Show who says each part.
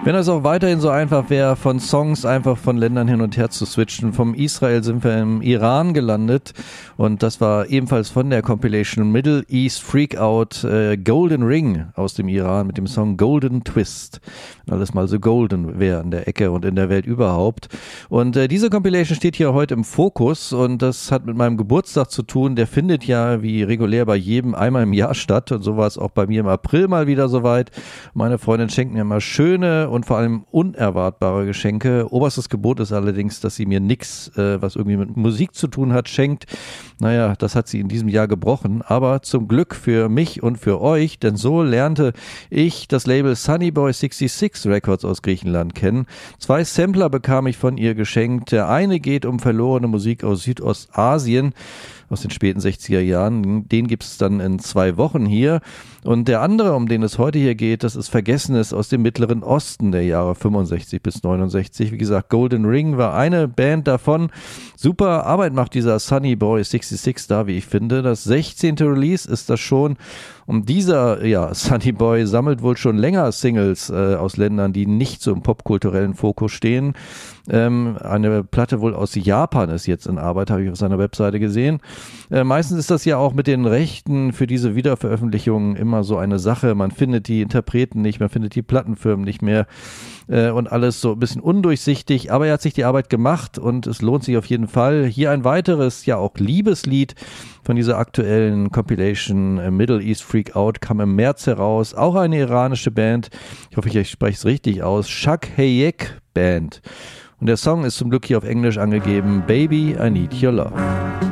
Speaker 1: Wenn das auch weiterhin so einfach wäre, von Songs einfach von Ländern hin und her zu switchen. Vom Israel sind wir im Iran gelandet und das war ebenfalls von der Compilation Middle East Freakout Golden Ring aus dem Iran mit dem Song Golden Twist. Wenn alles mal so golden wäre in der Ecke und in der Welt überhaupt. Und diese Compilation steht hier heute im Fokus und das hat mit meinem Geburtstag zu tun. Der findet ja wie regulär bei jedem einmal im Jahr statt und so war es auch bei mir im April mal wieder soweit. Meine Freundin schenkt mir immer schöne und vor allem unerwartbare Geschenke. Oberstes Gebot ist allerdings, dass sie mir nichts, was irgendwie mit Musik zu tun hat, schenkt. Naja, das hat sie in diesem Jahr gebrochen, aber zum Glück für mich und für euch, denn so lernte ich das Label Sunnyboy 66 Records aus Griechenland kennen. 2 Sampler bekam ich von ihr geschenkt. Der eine geht um verlorene Musik aus Südostasien, aus den späten 60er Jahren. Den gibt es dann in 2 Wochen hier. Und der andere, um den es heute hier geht, das ist Vergessenes aus dem Mittleren Osten der Jahre 65 bis 69. Wie gesagt, Golden Ring war eine Band davon. Super Arbeit macht dieser Sunnyboy 66 da, wie ich finde. Das 16. Release ist das schon. Und dieser, Sunnyboy sammelt wohl schon länger Singles aus Ländern, die nicht so im popkulturellen Fokus stehen. Eine Platte wohl aus Japan ist jetzt in Arbeit, habe ich auf seiner Webseite gesehen. Meistens ist das ja auch mit den Rechten für diese Wiederveröffentlichungen immer so eine Sache. Man findet die Interpreten nicht, man findet die Plattenfirmen nicht mehr und alles so ein bisschen undurchsichtig. Aber er hat sich die Arbeit gemacht und es lohnt sich auf jeden Fall. Hier ein weiteres, ja auch Liebeslied von dieser aktuellen Compilation Middle East Freakout kam im März heraus. Auch eine iranische Band. Ich hoffe, ich spreche es richtig aus. Shak Hayek Band. Und der Song ist zum Glück hier auf Englisch angegeben. Baby, I Need Your Love.